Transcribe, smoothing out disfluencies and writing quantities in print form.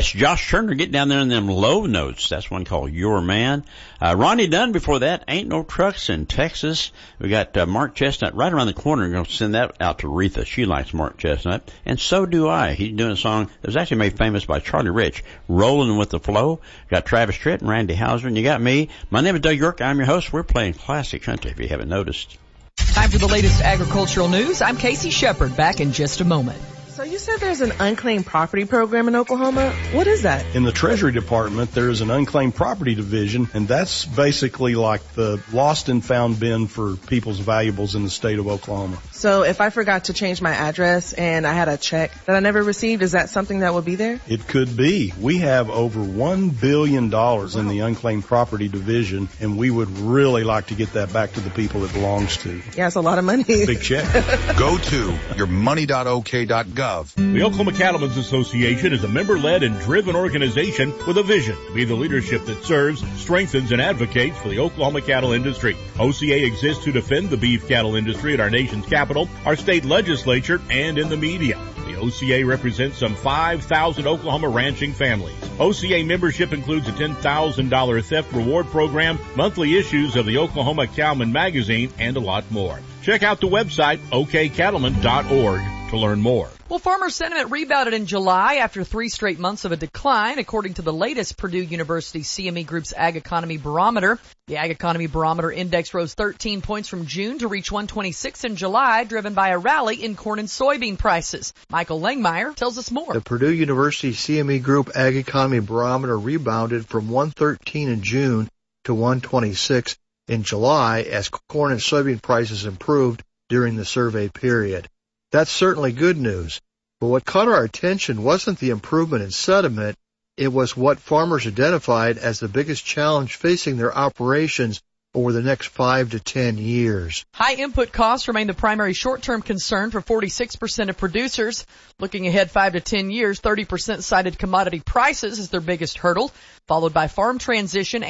That's Josh Turner getting down there in them low notes. That's one called Your Man. Ronnie Dunn before that, Ain't No Trucks in Texas. We got Mark Chestnut right around the corner. We're going to send that out to Retha. She likes Mark Chestnut. And so do I. He's doing a song that was actually made famous by Charlie Rich, Rolling with the Flow. Got Travis Tritt and Randy Houser. And you got me. My name is Doug York. I'm your host. We're playing classic country if you haven't noticed. Time for the latest agricultural news. I'm Casey Shepard. Back in just a moment. So you said there's an unclaimed property program in Oklahoma. What is that? In the Treasury Department, there is an unclaimed property division, and that's basically like the lost and found bin for people's valuables in the state of Oklahoma. So if I forgot to change my address and I had a check that I never received, is that something that would be there? It could be. We have over $1 billion in the unclaimed property division, and we would really like to get that back to the people it belongs to. Yeah, it's a lot of money. Big check. Go to yourmoney.ok.gov. The Oklahoma Cattlemen's Association is a member-led and driven organization with a vision to be the leadership that serves, strengthens, and advocates for the Oklahoma cattle industry. OCA exists to defend the beef cattle industry at our nation's capital, our state legislature, and in the media. The OCA represents some 5,000 Oklahoma ranching families. OCA membership includes a $10,000 theft reward program, monthly issues of the Oklahoma Cowman magazine, and a lot more. Check out the website, okcattleman.org, to learn more. Well, farmer sentiment rebounded in July after 3 straight months of a decline, according to the latest Purdue University CME Group's Ag Economy Barometer. The Ag Economy Barometer index rose 13 points from June to reach 126 in July, driven by a rally in corn and soybean prices. Michael Langmeyer tells us more. The Purdue University CME Group Ag Economy Barometer rebounded from 113 in June to 126 in July as corn and soybean prices improved during the survey period. That's certainly good news. But what caught our attention wasn't the improvement in sentiment. It was what farmers identified as the biggest challenge facing their operations over the next 5 to 10 years. High input costs remain the primary short-term concern for 46% of producers. Looking ahead 5 to 10 years, 30% cited commodity prices as their biggest hurdle, followed by farm transition